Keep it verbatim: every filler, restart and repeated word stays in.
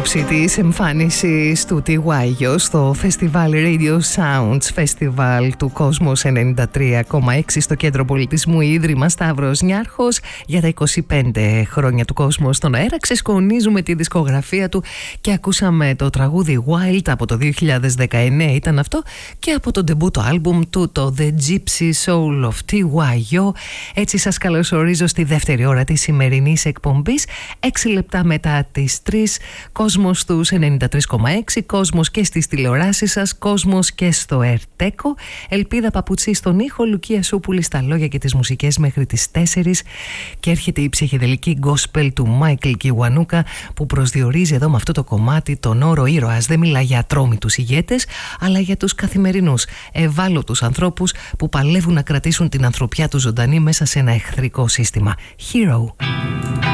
απόψη της εμφάνισης του τι γουάι ο στο Festival Radio Sounds Festival του Κόσμος ενενήντα τρία κόμμα έξι στο Κέντρο Πολιτισμού Ίδρυμα Σταύρος Νιάρχος για τα είκοσι πέντε χρόνια του Κόσμος στον αέρα. Ξεσκονίζουμε τη δισκογραφία του και ακούσαμε το τραγούδι Wild από το δύο χιλιάδες δεκαεννέα ήταν αυτό, και από το ντεμπούτο άλμπουμ του το The Gypsy Soul of τι γουάι ο. Έτσι σας καλωσορίζω στη δεύτερη ώρα της σημερινής εκπομπής, έξι λεπτά μετά τις τρεις. Κόσμος στους ενενήντα τρία κόμμα έξι, κόσμος και στις τηλεοράσεις σας, κόσμος και στο Ερτέκο. Ελπίδα Παπουτσί στον ήχο, Λουκία Σούπουλη στα λόγια και τις μουσικές μέχρι τις τέσσερις. Και έρχεται η ψυχεδελική gospel του Μάικλ Κιουανούκα, που προσδιορίζει εδώ με αυτό το κομμάτι τον όρο ήρωας. Δεν μιλά για ατρόμητους ηγέτες, αλλά για τους καθημερινούς ευάλωτους ανθρώπους που παλεύουν να κρατήσουν την ανθρωπιά του ζωντανή μέσα σε ένα εχθρικό σύστημα. Hero.